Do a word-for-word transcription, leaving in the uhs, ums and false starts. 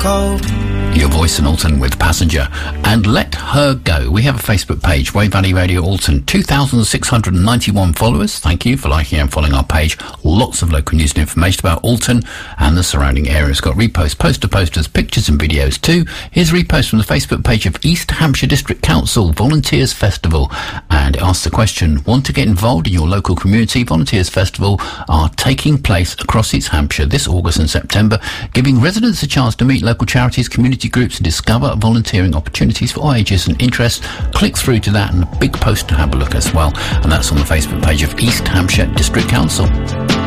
cold. Your voice in Alton with Passenger and Let Her Go. We have a Facebook page, Wave Valley Radio Alton, two thousand six hundred ninety-one followers. Thank you for liking and following our page. Lots of local news and information about Alton and the surrounding areas. Got reposts, poster posters, pictures and videos too. Here's a repost from the Facebook page of East Hampshire District Council Volunteers Festival, and it asks the question, want to get involved in your local community? Volunteers Festival are taking place across East Hampshire this August and September, giving residents a chance to meet local charities, community groups and discover volunteering opportunities for all ages and interests. Click through to that and a big post to have a look as well, and that's on the Facebook page of East Hampshire District Council.